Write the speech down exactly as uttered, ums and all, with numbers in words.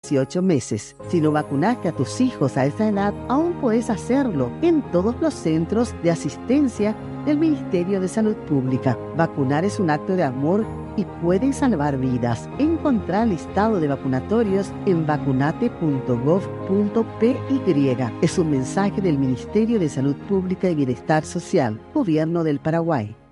dieciocho meses. Si no vacunaste a tus hijos a esa edad, aún puedes hacerlo en todos los centros de asistencia del Ministerio de Salud Pública. Vacunar es un acto de amor y puede salvar vidas. Encontrá el listado de vacunatorios en vacunate punto gov punto pe y. Es un mensaje del Ministerio de Salud Pública y Bienestar Social, Gobierno del Paraguay.